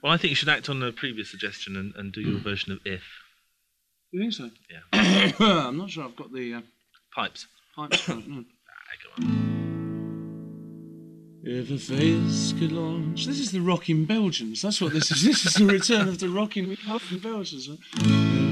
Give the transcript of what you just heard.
Well, I think you should act on the previous suggestion and do your version of If. You think so? Yeah. I'm not sure I've got the Pipes. pipes for it, no. Go on. If a face could launch... This is the Rocking Belgians. That's what this is. This is the return of the Rocking Belgians. Right?